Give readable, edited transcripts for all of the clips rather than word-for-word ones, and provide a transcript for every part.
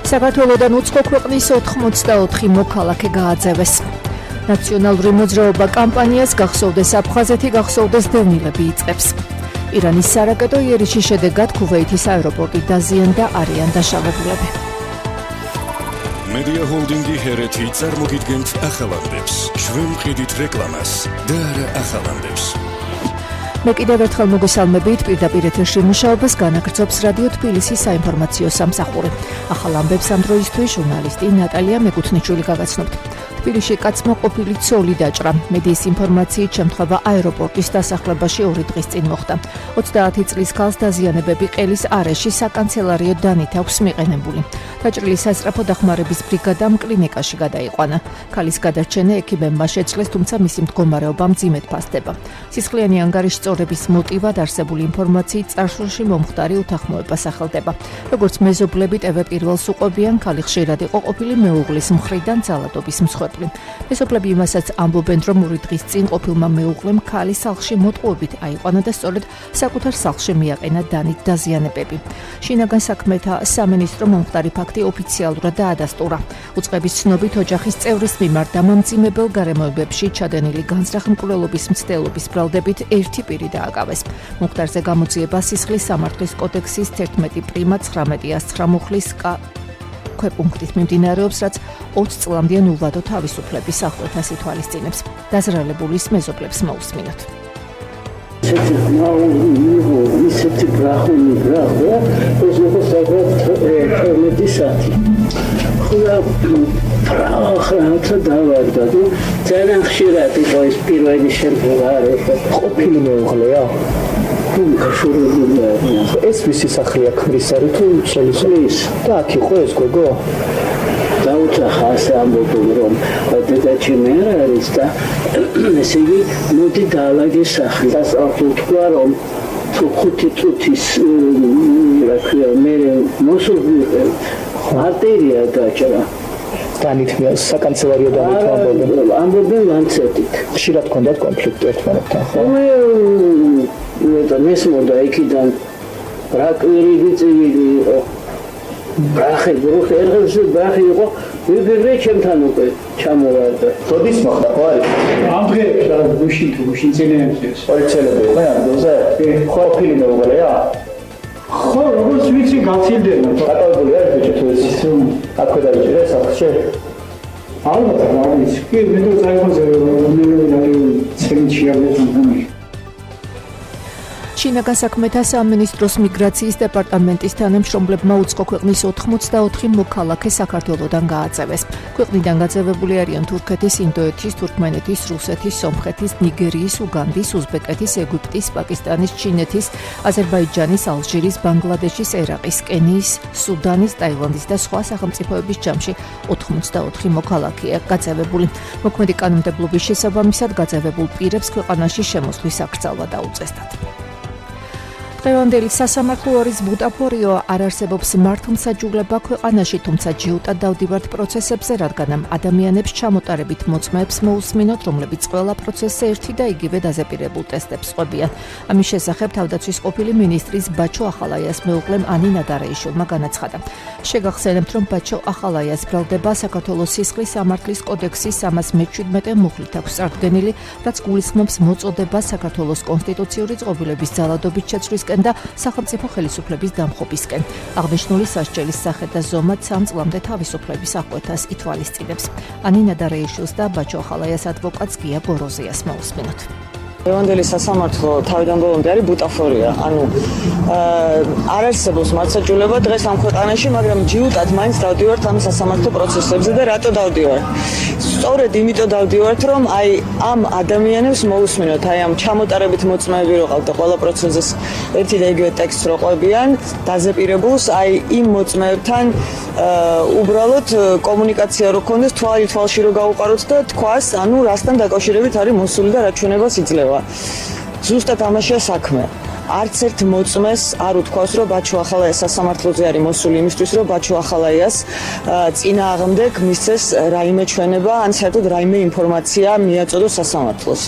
საქართველოდან უცხო ქვეყნის 84 მოქალაქე გააძევეს. ნაციონალური მოძრაობა კამპანიას გახსოვდეს აფხაზეთი, გახსოვდეს დევნილები იწყებს. ირანის სარაკეტო იერიში შედეგად ქუვეითის აეროპორტი დაზიანდა, არიან დაშავებულები. Media Holding-ი ჰერეთი წარმოგიდგენთ ახალამდებს. ჩვენ ვყიდით რეკლამას და არა ახალამდებს. მე კიდევ ერთხელ მოგესალმებით, პირდაპირ ეთერში მუშაობას განაგრძობს რადიო თბილისის საინფორმაციო სამსახური. ახალ ამბებს ამ დროისთვის ჟურნალისტი ნატალია მეკუთნიჩული გაგაცნობთ. თბილისში კაცმა ყოფილი ცოლი დაჭრა. მედიის ინფორმაციით შემთხვევა აეროპორტის დასახლებაში 2 დღის წინ მოხდა. 30 წლის ქალს დაზიანებები ყელის არეში საკანცელარიო დანით აქვს მიყენებული. დაჭრილი სასწრაფო დახმარების ბრიგადამ კლინიკაში გადაიყვანა. ქალის გადარჩენა ექიმებმა შეძლეს, თუმცა მისი მდგომარეობა მძიმედ ფასდება. სისხლიანი ანგარიშწორების მოტივად არსებული ინფორმაციით წარსულში მომხდარი უთანხმოება სახელდება. როგორც მეზობლები TV პირველს უყვებიან, ქალი ხშირად იყო ყოფილი მეუღლის მხრიდან ძალადობის მსხვერპლი. მეზობლები იმასაც ამბობენ, რომ 2 დღის წინ ყოფილმა მეუღლემ ქალი სახლში მოტყუებით აიყვანა და სწორედ საკუთარ სახლში მიაყენა დანით დაზიანებები. შინაგან საქმეთა სამინისტრო მომხდარი ფაქტი ოფიციალურად დაადასტურა. უწყების ცნობით, ოჯახის წევრის მიმართ დამამძიმებელ გარემოებებში ჩადენილი განზრახ-მკვლელობის მცდელობის ბრალდებით 1 პირი დააკავეს. მომხდარზე გამოძიება სისხლის სამართლის კოდექსის 11 პრიმა 19-9 მუხლის ქვეპუნქტით მიმდინარეობს, რაც 20 წლამდე ნულვადო თავისუფლების ახალთას ითვალისწინებს. დაზრალებულის მეზობლებს მოусმინოთ. ისეთი ბრახული ბრახვა, ეს იყო საკუთარ თემედისათი. ხულა ფრახათა დავარდა და ძალიან ხშირად იყო ეს პირველი შემთხვევა არის. ყოფილი მეუღლეა? ეს ვისი სახლია ქმრის არის თუ შელის და აქ იყო ეს გოგო? დაუწახა ასე ამბობენ, რომ დედაჩი მე არის და ესე იგი მოდი დაალაგე სახლი. თქვა რომ 5 წუთის რა ქვია მე მოსულიყო არტერია დაჭრა. დანით საკანცელარიო დანით ამბობენ ლანცეტით. ხშირად ჰქონდათ კონფლიქტი ერთმანეთთან, ხო? და მესმოდა იქიდან რაკვირიდი წივილი იყო. ბრახე ერღელში ბრახე იყო, ვიბერე ჩემთან უკვე ჩამოვარდა. როდის მოხდა ხო არის? ამ დღეებში რა გუშინ წინეებს. პოლიციელები იყო ამ დოზე? ხო, ყოფილი მეუღლეა? ხო, როგორც ვიცი გაცილდება. დაკავებული არის ბიჭო თუ ეს აქვე დაიჭირე სახლში? ალბათ არ ვიცი. კი, მე თუ საერთოდ ცემჩიაბლებს შინაგან საქმეთა სამინისტროს მიგრაციის დეპარტამენტის თანამშრომლებმა უცხო ქვეყნის 84 მოქალაქე საქართველოდან გააძევეს. ქვეყნიდან გაძევებული არიან თურქეთის, ინდოეთის, თურქმენეთის, რუსეთის, სომხეთის, ნიგერიის, უგანდის, უზბეკეთის, ეგვიპტის, პაკისტანის, ჩინეთის, აზერბაიჯანის, ალჟირის, ბანგლადეშის, ერაყის, კენიის, სუდანის, ტაილანდის და სხვა სახელმწიფოების ჯამში 84 მოქალაქეა გაძევებული. მოქმედი კანონმდებლობის შესაბამისად გაძევებულ პირებს ქვეყანაში შემოსვლის აკრძალვა დაუწესდათ. დღევანდელი სასამართლო ორის ბუტაფორიო არ არსებობს მართლმსაჯულება ქვეყანაში, თუმცა ჯიუტად დავდივართ პროცესებზე, რადგან ამ ადამიანებს ჩამოტარებით მოწმეებს მოусმინოთ, რომლებიც ყველა პროცესზე ერთი და იგივე დაზეპირებულ ტესტებს ყვებიან. ამის შესახებ თავდაცვის ყოფილი მინისტრის ბაჩო ახალაიას მეუღლემ ანი ნადარეიშვილმა განაცხადა. შეგახსენებთ, რომ ბაჩო ახალაიას ბრალდება საქართველოს სისხლის სამართლის კოდექსის 317 მუხლით აქვს წარდგენილი, რაც გულისხმობს მოწოდებას საქართველოს კონსტიტუციური წყობილების ძალადობით შეცვლისკენ და სახელმწიფო ხელისუფლების დამხობისკენ. აღნიშნული სასჯელის სახე და ზომად 3 წლამდე თავისუფლების აღკვეთას ითვალისწინებს. ანი ნადარეიშვილს და ბაჩო ახალაიას ადვოკატს გია ბოროზიას მოусმინოთ. დღევანდელი სასამართლო თავიდან ბოლომდე არის ბუტაფორია, ანუ არ არსებობს მართლმსაჯულება დღეს ამ ქვეყანაში, მაგრამ ჯიუტად მაინც დავდივართ ამ სასამართლო პროცესებზე და რატო დავდივართ? სწორედ იმიტომ დავდივართ, რომ აი ამ ადამიანებს მოусმინოთ, აი ამ ჩამოტარებით მოწმეები რო ყავდა ყველა პროცესის ერთი და იგივე ტექსტს რო ყვებიან, დაზეპირებულს, აი იმ მოწმეებთან უბრალოდ კომუნიკაცია რო ქონდეს, თვალი თვალში რო გაუყაროთ და თქვას, ანუ რასთან დაკავშირებით არის მოსული და რა ჩვენებას იძლევა. ზუსტად ამაშია საქმე. არც ერთ მოწმეს არ უთქვას, რომ ბაჩო ახალაიას სასამართლოზე არის მოსული იმისთვის, რომ ბაჩო ახალაიას წინააღმდეგ მისცეს რაიმე ჩვენება, ან საერთოდ რაიმე ინფორმაცია მიაწოდოს სასამართლოს.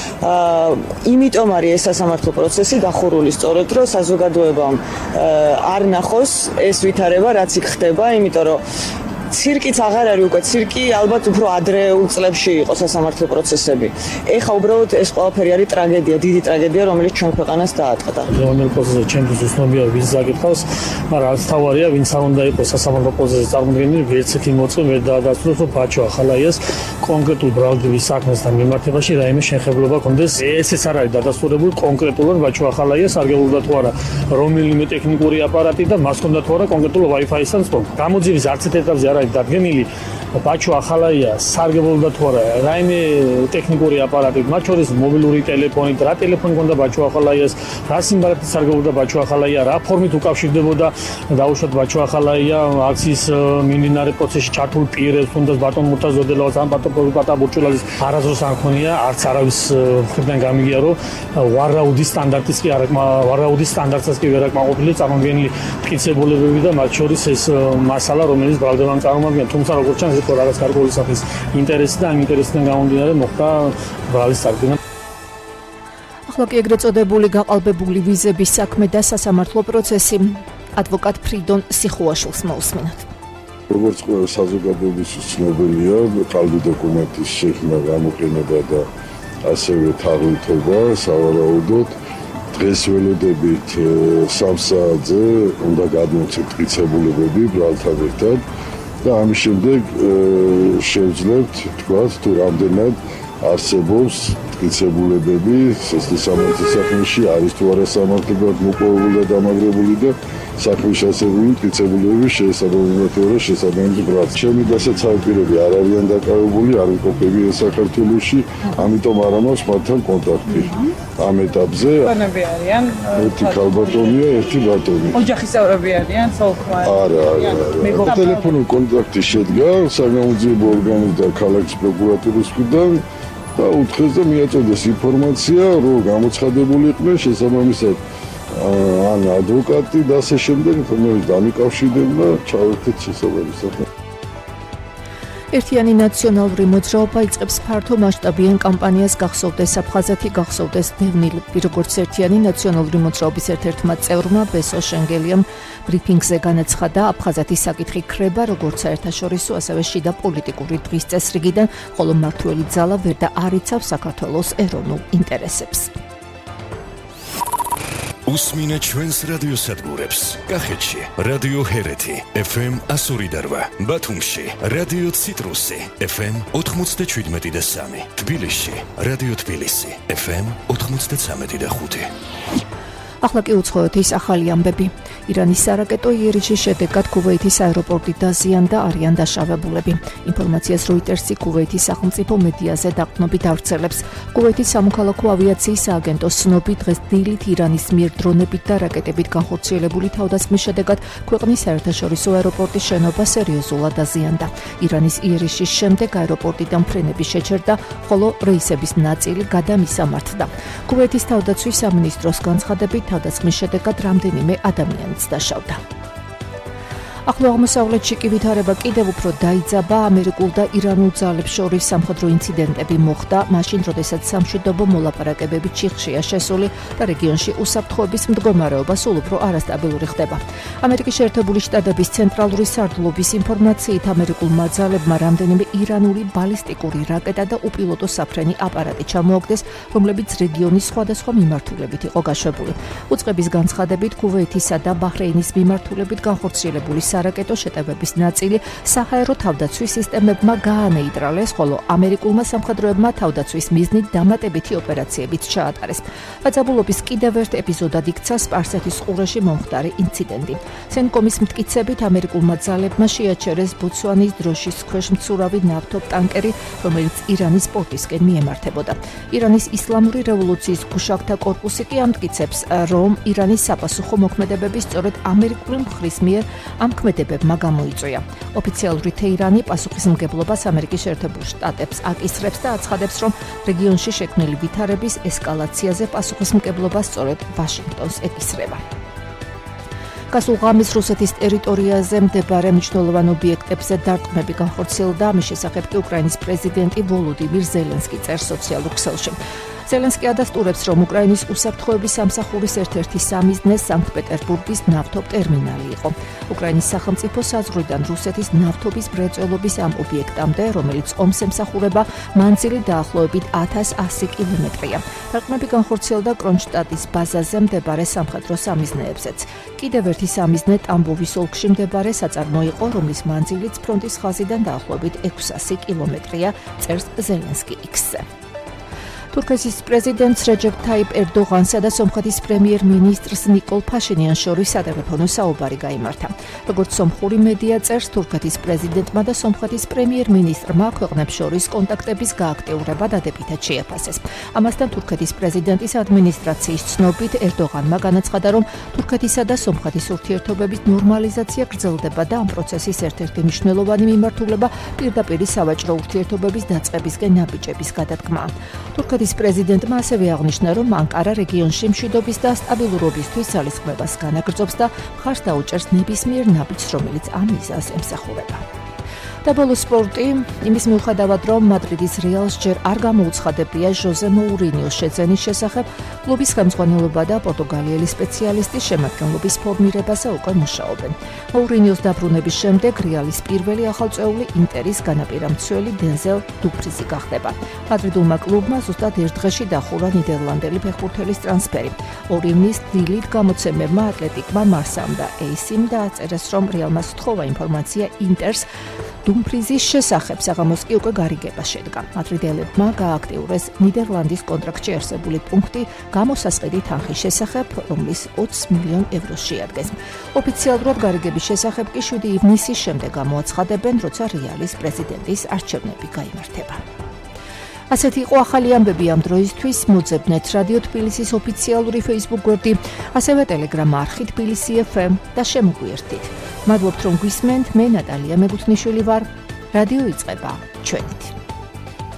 იმიტომ არის ეს სასამართლო პროცესი დახურული სწორედ, რომ საზოგადოებამ არ ნახოს ეს ვითარება, რაც იქ ხდება, იმიტომ რომ ცირკიც აღარ არის უკვე, ცირკი ალბათ უფრო ადრეულ წლებში იყო სასამართლო პროცესები. ეხა უბრალოდ ეს ყველაფერი არის ტრაგედია, დიდი ტრაგედია, რომელიც ჩვენ ქვეყანას დაატყდა. რომელ პროცესზე ჩემთვის უცნობია ვის საკითხავს, მაგრამ რაც თავარია, ვინც არ უნდა იყოს სასამართლო პროცესზე წარმოდგენილი, ვერც ერთი მოწმე ვერ დაადასტურებს, რომ ბაჩო ახალაიას კონკრეტულ ბრალდების საქმესთან მიმართებაში რაიმე შეხებულობა კონდეს. ესეც არ არის დადასტურებული კონკრეტულად ბაჩო ახალაიას სარგებლობდა თუ არა რომელიმე ტექნიკური აპარატი და მას ჰქონდა თუ არა კონკრეტულ Wi-Fi-სთან სწორ. გამოძიების არც ერთ ეტაპზე არ არის დადგენილი ბაჩო ახალაია სარგებლობდა თუ არა რაიმე ტექნიკური აპარატით, მათ შორის მობილური ტელეფონით, რა ტელეფონი ჰქონდა ბაჩო ახალაიას, რა სიმბოლით სარგებლობდა ბაჩო ახალაია, რა ფორმით უკავშირდებოდა დაუშვათ ბაჩო ახალაია აქციის მიმდინარე პროცესში ჩართულ პირებს, თუნდაც ბატონ მურტაზოდელავას ან ბატონ ბურჭულაძის არასდროს არ მქონია, არც არავის მხრიდან გამიგია, რომ ვარაუდის სტანდარტის კი არ ვარაუდის სტანდარტსაც კი ვერ აკმაყოფილებს წარმოდგენილი მტკიცებულებები და მათ შორის ეს მასალა, რომელიც ბრალდებამ წარმოგიდგენა, თუმცა როგორც ჩანს ეს რაღაც გარკვეული სახის ინტერესი და ამ ინტერესიდან გამომდინარე მოხდა ბრალის წარდგენა. ახლა კი ეგრეთ წოდებული გაყალბებული ვიზების საქმე და სასამართლო პროცესი. ადვოკატ ფრიდონ სიხუაშვილს მოусმინოთ. როგორც ყველა საზოგადოების ცნობილია, ყალბი დოკუმენტის შექმნა, გამოყენება და ასევე თაღლითობა სავარაუდოდ დღეს ველოდებით 3 საათზე უნდა გადმოცეთ მტკიცებულებები ბრალთან ერთად და ამის შემდეგ შევძლებთ თქვათ თუ რამდენად არსებობს მტკიცებულებები სესლის სამართლის საქმეში, არის თუ არა სამართლებად მოპოვებული და დამაგრებული და საქმის ასებული მტკიცებულებები შეესაბამება შესაბამის ბრალს. ჩემი დასაცავი არ არიან დაკავებული, არ ვიყოფები საქართველოში, ამიტომ არ ამაქვს მათთან კონტაქტი. ამ ეტაპზე ერთი ქალბატონია, ერთი ბატონი. ოჯახის წევრები არიან, ცოლ-ქმარი? არა. ტელეფონური კონტაქტი შედგა საგამოძიებო ორგანოს და ქალაქის პროკურატურის მხრიდან და უთხრეს და მიაწოდეს ინფორმაცია, რომ გამოცხადებული იყვნენ შესაბამისად ან ადვოკატი და ასე შემდეგ, რომელიც დამიკავშირდება ჩავერთეთ შესაბამისად. ერთიანი ნაციონალური მოძრაობა იწყებს ფართო მასშტაბიან კამპანიას გახსოვდეს აფხაზეთი, გახსოვდეს დევნილები, როგორც ერთიანი ნაციონალური მოძრაობის ერთ-ერთმა წევრმა ბესო შენგელიამ ბრიფინგზე განაცხადა, აფხაზეთის საკითხი ქრება როგორც საერთაშორისო, ასევე შიდა პოლიტიკური დღის წესრიგიდან, ხოლო მმართველი ძალა ვერ და არ იცავს საქართველოს ეროვნულ ინტერესებს. უსმინე ჩვენს რადიოსადგურებს. კახეთში რადიო ჰერეთი FM 102.8, ბათუმში რადიო ციტრუსი FM 97.3, თბილისში რადიო თბილისი FM 93.5. ახლა კი უცხოეთის ახალი ამბები. ირანის სარაკეტო იერიშის შედეგად ქუვეითის აეროპორტი დაზიანდა, არიან დაშავებულები. ინფორმაციას როიტერსი ქუვეითის სახელმწიფო მედიაზე დაყრდნობით ავრცელებს. ქუვეითის სამოქალაქო ავიაციის სააგენტოს ცნობით, დღეს დილით ირანის მიერ დრონებით და რაკეტებით განხორციელებული თავდასხმის შედეგად ქვეყნის საერთაშორისო აეროპორტის შენობა სერიოზულად დაზიანდა. ირანის იერიშის შემდეგ აეროპორტიდან ფრენები შეჩერდა, ხოლო რეისების ნაწილი გადამისამართდა. ქუვეითის თავდაცვის სამინისტროს განცხადებით, თავდასხმის შედეგად რამდენიმე ადამიანიც დაშავდა. ახლო აღმოსავლეთში კი ვითარება კიდევ უფრო დაიძაბა. ამერიკულ და ირანულ ძალებს შორის სამხედრო ინციდენტები მოხდა, მაშინ როდესაც სამშვიდობო მოლაპარაკებები ჩიხშია შესული და რეგიონში უსაფრთხოების მდგომარეობა სულ უფრო არასტაბილური ხდება. ამერიკის შეერთებული შტატების ცენტრალური სარდლობის ინფორმაციით, ამერიკულმა ძალებმა რამდენიმე ირანული ბალისტიკური რაკეტა და უპილოტო საფრენი აპარატი ჩამოაგდეს, რომლებიც რეგიონის სხვადასხვა მიმართულებით იყო გაშვებული. უწყების განცხადებით, ქუვეითისა და ბაჰრეინის მიმართულებით განხორციელებული სარაკეტო შეტევების ნაწილი საჰაერო თავდაცვის სისტემებმა გაანეიტრალეს, ხოლო ამერიკულმა სამხედროებმა თავდაცვის მიზნით დამატებითი ოპერაციებიც ჩაატარეს. დაძაბულობის კიდევ ერთ ეპიზოდად იქცა სპარსეთის ყურეში მომხდარი ინციდენტი. სენკომის მტკიცებით, ამერიკულმა ძალებმა შეაჩერეს ბოცვანის დროშის ქვეშ მცურავი ნავთობტანკერი, რომელიც ირანის პორტისკენ მიემართებოდა. ირანის ისლამური რევოლუციის გუშაგთა კორპუსი კი ამტკიცებს, რომ ირანის საპასუხო მოქმედებები სწორედ ამერიკული მხრის მიერ ამ მოქმედებებმა გამოიწვია. ოფიციალური თეირანი პასუხისმგებლობას ამერიკის შეერთებულ შტატებს აკისრებს და აცხადებს, რომ რეგიონში შექმნილი ვითარების ესკალაციაზე პასუხისმგებლობა სწორედ ვაშინგტონს ეკისრება. გასულ ღამეს რუსეთის ტერიტორიაზე მდებარე მნიშვნელოვან ობიექტებზე დარტყმები განხორციელდა, ამის შესახებ კი უკრაინის პრეზიდენტი ვოლოდიმირ ზელენსკი წერს სოციალურ ქსელში. ზელენსკი ადასტურებს, რომ უკრაინის უსაფრთხოების სამსახურის ერთ-ერთი სამიზნე სანქტ-პეტერბურგის ნავთობ ტერმინალი იყო. უკრაინის სახელმწიფო საზღვრიდან რუსეთის ნავთობის მრეწველობის ამ ობიექტამდე, რომელიც ომს ემსახურება, მანძილი დაახლოებით 1100 კილომეტრია. დარტყმები განხორციელდა კრონშტადტის ბაზაზე მდებარე სამხედრო სამიზნეებზეც. კიდევ ერთი სამიზნე ტამბოვის ოლქში მდებარე საწარმო იყო, რომლის მანძილიც ფრონტის ხაზიდან დაახლოებით 600 კილომეტრია, წერს ზელენსკი X-ზე. თურქეთის პრეზიდენტს რეჯეპ თაიპ ერდოღანსა და სომხეთის პრემიერ-მინისტრს ნიკოლ ფაშინიანს შორის სატელეფონო საუბარი გაიმართა. როგორც სომხური მედია წერს, თურქეთის პრეზიდენტმა და სომხეთის პრემიერ-მინისტრმა ქვეყნებს შორის კონტაქტების გააქტიურება დადებითად შეაფასეს. ამასთან თურქეთის პრეზიდენტის ადმინისტრაციის ცნობით ერდოღანმა განაცხადა, რომ თურქეთისა და სომხეთის ურთიერთობების ნორმალიზაცია გრძელდება და ამ პროცესის ერთ-ერთი მნიშვნელოვანი მიმართულება პირდაპირ სავაჭრო ურთიერთობების დაწყებისკენ ნაბიჯების გადადგმაა. თურქეთის პრეზიდენტმა ასევე აღნიშნა, რომ ანკარა რეგიონში მშვიდობის და სტაბილურობისთვის ძალისხმევას განაგრძობს და მხარს დაუჭერს ნებისმიერ ნაბიჯს, რომელიც ამ მიზანს ემსახურება. და ბოლო სპორტი, იმის მიუხედავად, რომ მადრიდის რეალს ჯერ არ გამოუცხადებია ჟოზე მოურინიოს შეძენის შესახებ, კლუბის ხელმძღვანელობა და პორტუგალიელი სპეციალისტი შემადგენლობის ფორმირებაზე უკვე მუშაობენ. მოურინიოს დაბრუნების შემდეგ რეალის პირველი ახალწეული ინტერის განაპირა მცველი დენზელ დუფრიზი გახდება. მადრიდულმა კლუბმა ზუსტად ერთ დღეში დახურა ნიდერლანდელი ფეხბურთელის ტრანსფერი. 2 ივნის დილით გამოცემებმა ატლეტიკმა მარსამ და ეისიმ დააწერეს, რომ რეალმა სთხოვა ინფორმაცია ინტერს დუმფრიზის შესახებ, საღამოს კი უკვე გარიგება შედგა. მადრიდელებმა გააქტიურეს ნიდერლანდის კონტრაქტში არსებული პუნქტი გამოსასყიდი თანხის შესახებ, რომლის 20 მილიონ ევროს შეადგენს. ოფიციალურად გარიგების შესახებ კი 7 ივნისის შემდეგ გამოაცხადებენ, როცა რეალის პრეზიდენტის არჩევნები გაიმართება. ასეთი იყო ახალი ამბები ამ დროისთვის. მოძებნეთ რადიო თბილისის ოფიციალური Facebook გვერდი, ასევე Telegram არხი თბილისი FM და შემოგვიერთდით. მადლობთ, რომ გვისმენთ. მე ნატალია მეგუთნიშვილი ვარ. რადიო იწყება ჩვენით.